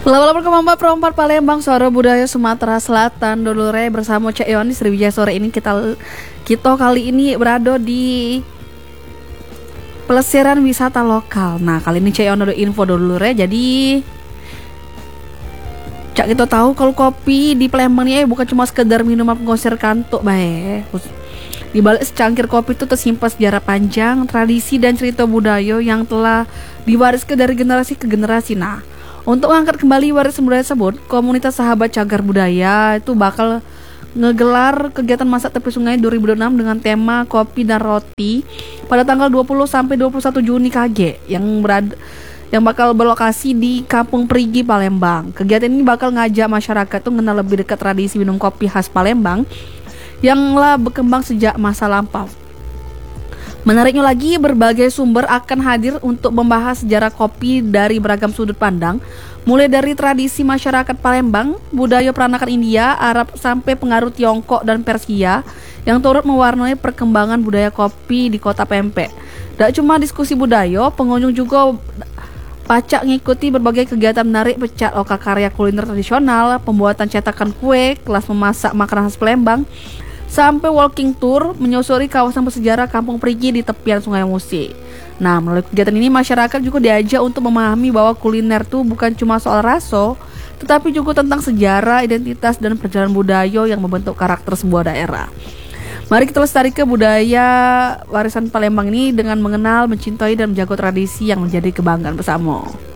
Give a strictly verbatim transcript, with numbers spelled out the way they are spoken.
Lala perkembangan perempat Palembang, suara budaya Sumatera Selatan, Dulure bersama Cek Ion di Sriwijaya. Sore ini kita kita kali ini berada di pelesiran wisata lokal. Nah, kali ini Cek Ion ada info Dulure. Jadi Cak kita tahu kalau kopi di Palembang ini eh, bukan cuma sekedar minuman pengusir kantuk bae. Di balik secangkir kopi itu tersimpan sejarah panjang, tradisi dan cerita budaya yang telah diwariskan dari generasi ke generasi. Nah, untuk mengangkat kembali warisan budaya tersebut, komunitas sahabat cagar budaya itu bakal ngegelar kegiatan masak tepi sungai dua ribu dua puluh enam dengan tema kopi dan roti pada tanggal dua puluh sampai dua puluh satu Juni K G yang berada yang bakal berlokasi di Kampung Perigi, Palembang. Kegiatan ini bakal ngajak masyarakat tuh mengenal lebih dekat tradisi minum kopi khas Palembang yang lah berkembang sejak masa lampau. Menariknya lagi, berbagai sumber akan hadir untuk membahas sejarah kopi dari beragam sudut pandang, mulai dari tradisi masyarakat Palembang, budaya peranakan India, Arab, sampai pengaruh Tiongkok dan Persia yang turut mewarnai perkembangan budaya kopi di kota Pempek. Tak cuma diskusi budaya, pengunjung juga pacak ngikuti berbagai kegiatan menarik pecat lokal karya kuliner tradisional, pembuatan cetakan kue, kelas memasak makanan khas Palembang, sampai walking tour menyusuri kawasan bersejarah Kampung Perigi di tepian Sungai Musi. Nah, melalui kegiatan ini masyarakat juga diajak untuk memahami bahwa kuliner itu bukan cuma soal rasa, tetapi juga tentang sejarah, identitas, dan perjalanan budaya yang membentuk karakter sebuah daerah. Mari kita lestarikan budaya warisan Palembang ini dengan mengenal, mencintai, dan menjaga tradisi yang menjadi kebanggaan bersama.